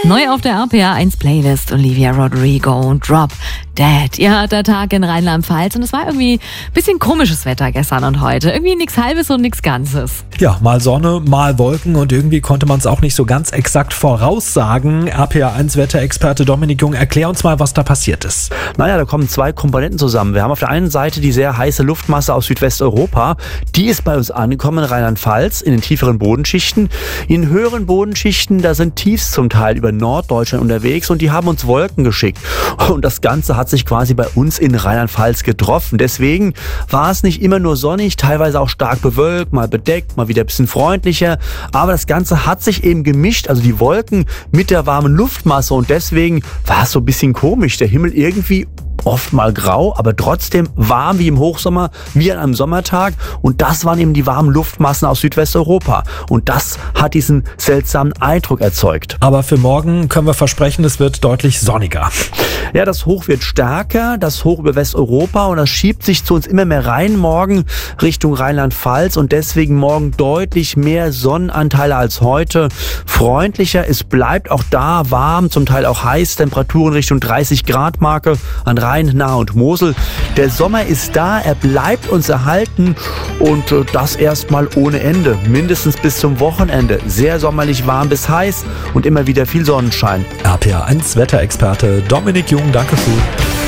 Neu auf der RPA1 Playlist Olivia Rodrigo und Drop Dead. Ja, harter Tag in Rheinland-Pfalz und es war irgendwie ein bisschen komisches Wetter gestern und heute. Irgendwie nichts Halbes und nichts Ganzes. Ja, mal Sonne, mal Wolken und irgendwie konnte man es auch nicht so ganz exakt voraussagen. RPA1-Wetterexperte Dominik Jung, erklär uns mal, was da passiert ist. Naja, da kommen zwei Komponenten zusammen. Wir haben auf der einen Seite die sehr heiße Luftmasse aus Südwesteuropa. Die ist bei uns angekommen in Rheinland-Pfalz, in den tieferen Bodenschichten. In den höheren Bodenschichten, da sind Tiefs zum Teil über Norddeutschland unterwegs und die haben uns Wolken geschickt. Und das Ganze hat sich quasi bei uns in Rheinland-Pfalz getroffen. Deswegen war es nicht immer nur sonnig, teilweise auch stark bewölkt, mal bedeckt, mal wieder ein bisschen freundlicher. Aber das Ganze hat sich eben gemischt, also die Wolken mit der warmen Luftmasse. Und deswegen war es so ein bisschen komisch. Der Himmel irgendwie oft mal grau, aber trotzdem warm wie im Hochsommer, wie an einem Sommertag. Und das waren eben die warmen Luftmassen aus Südwesteuropa. Und das hat diesen seltsamen Eindruck erzeugt. Aber für morgen können wir versprechen, es wird deutlich sonniger. Ja, das Hoch wird stärker, das Hoch über Westeuropa, und das schiebt sich zu uns immer mehr rein morgen Richtung Rheinland-Pfalz, und deswegen morgen deutlich mehr Sonnenanteile als heute. Freundlicher, es bleibt auch da warm, zum Teil auch heiß, Temperaturen Richtung 30 Grad Marke an Rhein, Nahe und Mosel. Der Sommer ist da, er bleibt uns erhalten, und das erstmal ohne Ende, mindestens bis zum Wochenende. Sehr sommerlich warm bis heiß und immer wieder viel Sonnenschein. RPA1 Wetterexperte Dominik Jung, danke schön.